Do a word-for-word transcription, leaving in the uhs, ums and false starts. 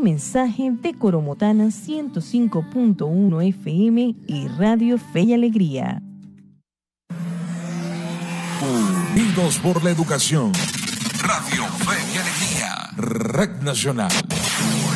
Un mensaje de Coromotana ciento cinco punto uno F M y Radio Fe y Alegría. Unidos por la educación. Radio Fe y Alegría. Red Nacional.